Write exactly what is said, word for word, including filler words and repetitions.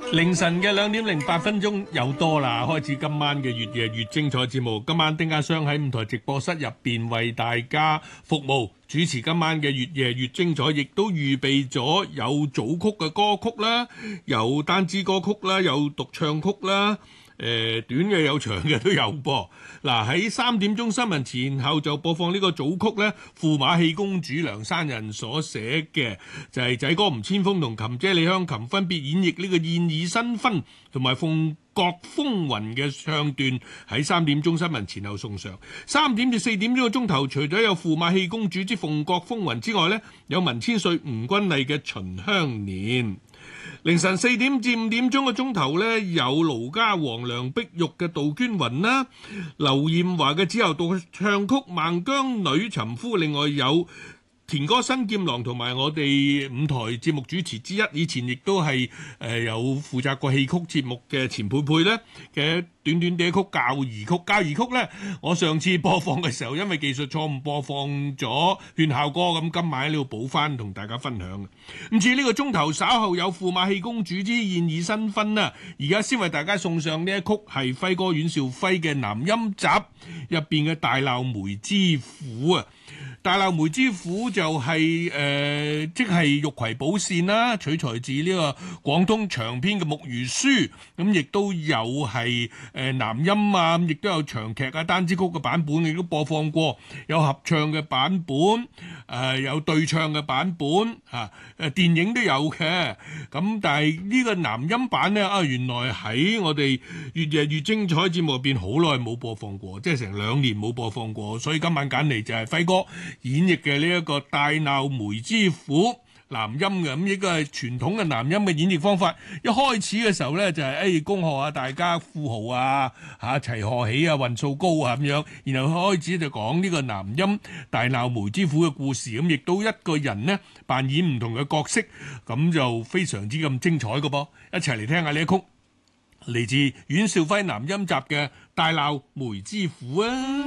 凌晨嘅兩點零八分鐘有多啦，開始今晚嘅越夜越精彩節目。今晚丁家雙喺五台直播室入邊為大家服務，主持今晚嘅越夜越精彩，亦都預備咗有組曲嘅歌曲啦，有單支歌曲啦，有獨唱曲啦。誒、呃、短嘅有長嘅都有噃。嗱，喺三點鐘新聞前後就播放呢個組曲呢，駙馬戲公主梁山人所寫嘅，就係、是、仔哥吳千峰同琴姐李香琴分別演繹呢個燕爾新婚同埋鳳閣風雲嘅唱段，喺三點鐘新聞前後送上。三點至四點呢個鐘頭，除咗有駙馬戲公主之鳳閣風雲之外呢，有文千歲吳君麗嘅秦香蓮。凌晨四點至五點鐘嘅鐘頭呢，有盧家黃梁碧玉嘅杜鵑雲啦，劉艷華嘅子由獨唱曲《孟姜女尋夫》，另外有田歌新劍郎同埋我哋五台節目主持之一，以前亦都係誒、呃、有負責過戲曲節目嘅錢佩佩呢嘅短短嘅曲《教兒曲》。教兒曲呢，我上次播放嘅時候因為技術錯誤播放咗勸校歌，咁今晚喺呢度補翻同大家分享。咁至於呢個鐘頭稍後有駙馬戲公主之燕爾新婚啦，而家先為大家送上呢一曲係輝哥阮兆輝嘅南音集入邊嘅《大鬧梅知府》啊。大鬧梅知府就係、是、誒、呃，即係玉葵寶扇啦，取材自呢個廣東長篇嘅木魚書，咁亦都有係誒、呃、南音啊，亦都有長劇啊、單支曲嘅版本，亦都播放過，有合唱嘅版本，誒、呃、有對唱嘅版本，嚇、啊、誒電影都有嘅。咁但係呢個南音版咧啊，原來喺我哋越夜越精彩節目入邊好耐冇播放過，即係成兩年冇播放過，所以今晚揀嚟就係輝哥演繹嘅呢一個大鬧梅知府南音嘅，咁呢個係傳統嘅南音嘅演繹方法。一開始嘅時候呢，就係、是、誒恭賀啊大家富豪啊嚇齊賀喜啊運數高啊咁樣，然後開始就講呢個南音大鬧梅知府嘅故事，咁亦都一個人呢扮演唔同嘅角色，咁就非常之咁精彩嘅噃。一齊嚟聽下呢一曲嚟自阮兆輝南音集嘅大鬧梅知府啊！